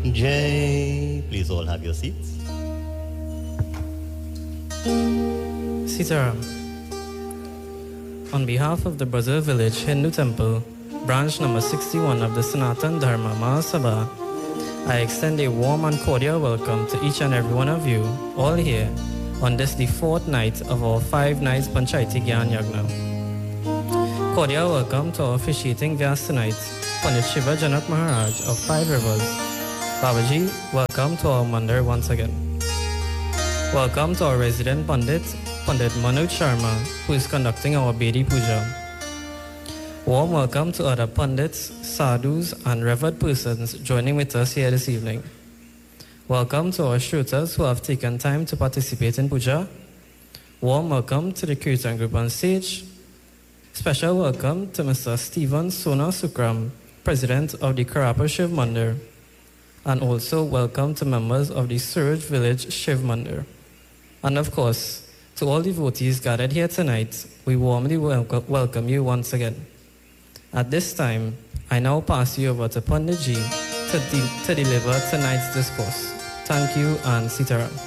Jai, please all have your seats. Sitaram. On behalf of the Brazil Village Hindu Temple, branch number 61 of the Sanatan Dharma Mahasabha, I extend a warm and cordial welcome to each and every one of you, all here, on this the fourth night of our 5 nights Panchayati Gyan Yagna. Cordial welcome to our officiating Vyas tonight, Pandit Shiva Janak Maharaj of 5 Rivers. Babaji, welcome to our mandir once again. Welcome to our resident Pandit, Pandit Manoj Sharma, who is conducting our Bedi Puja. Warm welcome to other Pandits, Sadhus and revered persons joining with us here this evening. Welcome to our Shrotas who have taken time to participate in Puja. Warm welcome to the Kirtan group on stage. Special welcome to Mr. Stephen Sona Sukram, President of the Karapa Shiv Mandir. And also welcome to members of the Suraj Village Shiv Mandir. And of course, to all devotees gathered here tonight, we warmly welcome you once again. At this time, I now pass you over to Panditji to deliver tonight's discourse. Thank you and Sitaram.